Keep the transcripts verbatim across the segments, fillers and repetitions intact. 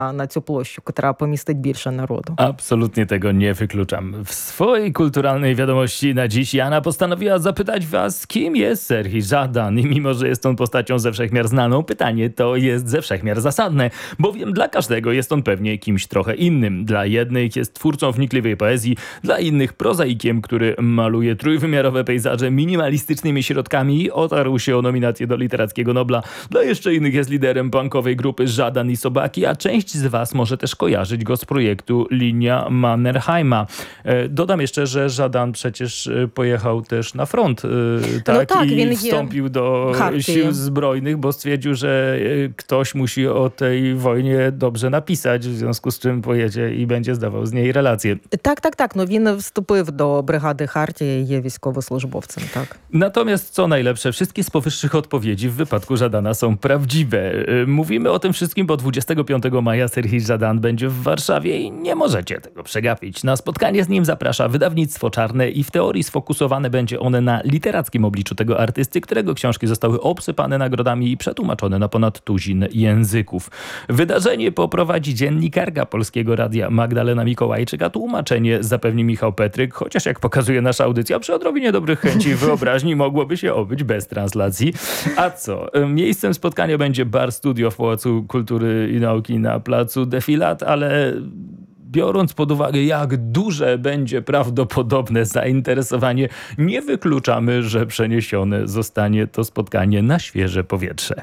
на цю площу, яка помістить більше народу. Absolutnie tego nie wykluczam. W swojej kulturalnej wiadomości na dziś Jana postanowiła zapytać was, kim jest Serhii Żadan. I mimo, że jest on postacią ze wszechmiar znaną, pytanie to jest ze wszechmiar zasadne, bowiem dla każdego jest on pewnie kimś trochę innym. Dla jednych jest twórcą wnikliwej poezji, dla innych prozaikiem, który maluje trójwymiarowe pejzaże minimalistycznymi środkami i otarł się o nominację do Literackiego Nobla. Dla jeszcze innych jest liderem punkowej grupy Żadan i Sobaki, a część z was może też kojarzyć go z projektu Linia Mannerheima. E, dodam jeszcze, że Żadan przecież pojechał też na front, e, tak, no tak, i wstąpił do Hartii. sił zbrojnych, bo stwierdził, że ktoś musi o tej wojnie dobrze napisać, w związku z czym pojedzie i będzie zdawał z niej relacje. Так, так, так. Ну, він вступив до бригади Хартії, є військовослужбовцем, tak. Natomiast co najlepsze, wszystkie z powyższych odpowiedzi w wypadku Żadana są prawdziwe. Mówimy o tym wszystkim, bo dwudziestego piątego maja Serhii Żadan będzie w Warszawie i nie możecie tego przegapić. Na spotkanie z nim zaprasza wydawnictwo Czarne i w teorii sfokusowane będzie one na literackim obliczu tego artysty, którego książki zostały obsypane nagrodami i przetłumaczone na ponad tuzin języków. Wydarzenie poprowadzi dziennikarka Polskiego Radia Magdalena Mikołajczyk, a tłumaczenie zapewni Michał Petryk, chociaż jak pokazuje nasza audycja, przy odrobinie dobrych chęci i wyobraźni mogłoby się obyć bez translacji. A co? Miejscem spotkania będzie bar studio w Pałacu Kultury i Nauki na placu Defilat, ale biorąc pod uwagę, jak duże będzie prawdopodobne zainteresowanie, nie wykluczamy, że przeniesione zostanie to spotkanie na świeże powietrze.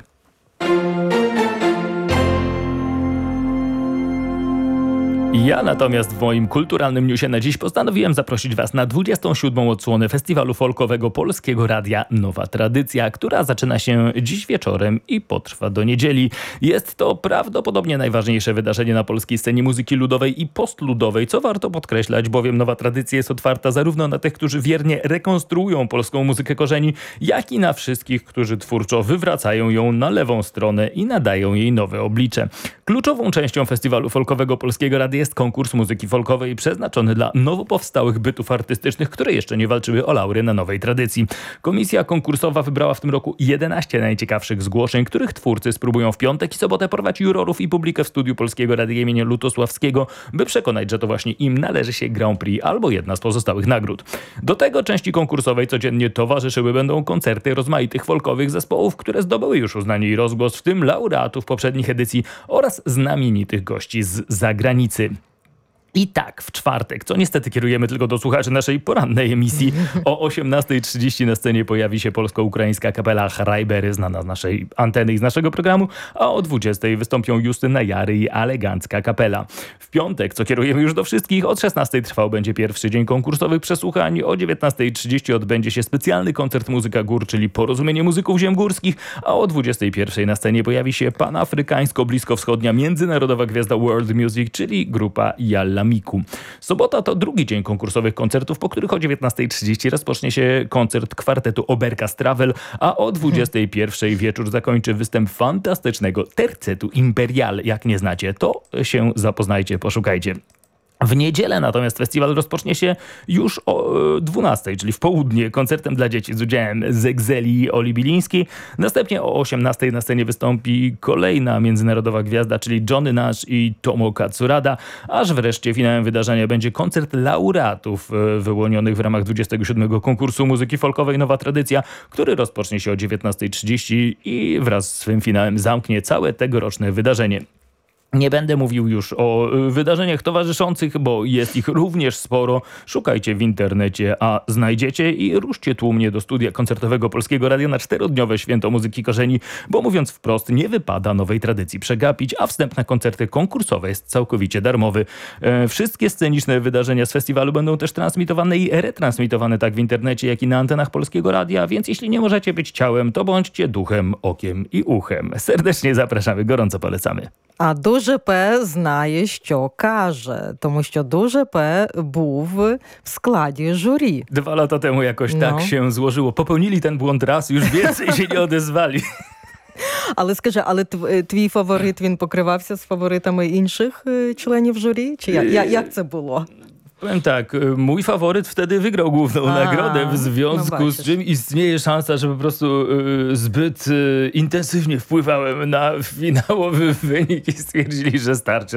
Ja natomiast w moim kulturalnym newsie na dziś postanowiłem zaprosić was na dwudziestą siódmą odsłonę festiwalu folkowego Polskiego Radia Nowa Tradycja, która zaczyna się dziś wieczorem i potrwa do niedzieli. Jest to prawdopodobnie najważniejsze wydarzenie na polskiej scenie muzyki ludowej i postludowej, co warto podkreślać, bowiem Nowa Tradycja jest otwarta zarówno na tych, którzy wiernie rekonstruują polską muzykę korzeni, jak i na wszystkich, którzy twórczo wywracają ją na lewą stronę i nadają jej nowe oblicze. Kluczową częścią festiwalu folkowego Polskiego Radia jest konkurs muzyki folkowej przeznaczony dla nowo powstałych bytów artystycznych, które jeszcze nie walczyły o laury na nowej tradycji. Komisja konkursowa wybrała w tym roku jedenaście najciekawszych zgłoszeń, których twórcy spróbują w piątek i sobotę porwać jurorów i publikę w studiu Polskiego Radia imienia Lutosławskiego, by przekonać, że to właśnie im należy się Grand Prix albo jedna z pozostałych nagród. Do tego części konkursowej codziennie towarzyszyły będą koncerty rozmaitych folkowych zespołów, które zdobyły już uznanie i rozgłos, w tym laureatów poprzednich edycji oraz znamienitych gości z zagranicy. I tak, w czwartek, co niestety kierujemy tylko do słuchaczy naszej porannej emisji, o osiemnastej trzydzieści na scenie pojawi się polsko-ukraińska kapela Hrajbery, znana z naszej anteny i z naszego programu, a o dwudziestej wystąpią Justyna Jary i Elegancka Kapela. W piątek, co kierujemy już do wszystkich, od szesnastej trwał będzie pierwszy dzień konkursowych przesłuchań, o dziewiętnastej trzydzieści odbędzie się specjalny koncert Muzyka Gór, czyli Porozumienie Muzyków Ziem Górskich, a o dwudziestej pierwszej na scenie pojawi się panafrykańsko-bliskowschodnia międzynarodowa gwiazda World Music, czyli grupa Jalla Miku. Sobota to drugi dzień konkursowych koncertów, po których o dziewiętnastej trzydzieści rozpocznie się koncert kwartetu Oberka Stravel, a o dwudziestej pierwszej wieczór zakończy występ fantastycznego tercetu Imperial. Jak nie znacie, to się zapoznajcie, poszukajcie. W niedzielę natomiast festiwal rozpocznie się już o dwunastej, czyli w południe, koncertem dla dzieci z udziałem Zegzeli Oli Bilińskiej. Następnie o osiemnastej na scenie wystąpi kolejna międzynarodowa gwiazda, czyli Johnny Nash i Tomo Katsurada, aż wreszcie finałem wydarzenia będzie koncert laureatów wyłonionych w ramach dwudziestego siódmego konkursu muzyki folkowej Nowa Tradycja, który rozpocznie się o dziewiętnastej trzydzieści i wraz z swym finałem zamknie całe tegoroczne wydarzenie. Nie będę mówił już o wydarzeniach towarzyszących, bo jest ich również sporo. Szukajcie w internecie, a znajdziecie i ruszcie tłumnie do studia koncertowego Polskiego Radia na czterodniowe święto muzyki korzeni, bo mówiąc wprost, nie wypada nowej tradycji przegapić, a wstęp na koncerty konkursowe jest całkowicie darmowy. E, wszystkie sceniczne wydarzenia z festiwalu będą też transmitowane i retransmitowane tak w internecie, jak i na antenach Polskiego Radia, więc jeśli nie możecie być ciałem, to bądźcie duchem, okiem i uchem. Serdecznie zapraszamy, gorąco polecamy. А Дуже П знає, що каже, тому що Дуже П був в складі журі. Dwa lata temu jakoś No. tak się złożyło. Popełnili ten błąd raz, już więcej się nie odezwali. Але скажи, але тв- твій фаворит, він покривався з фаворитами інших е, членів журі? Чи як, як, як це було? Powiem tak, mój faworyt wtedy wygrał główną A, nagrodę, w związku no z czym istnieje szansa, że po prostu y, zbyt y, intensywnie wpływałem na finałowy wynik i stwierdzili, że starczy.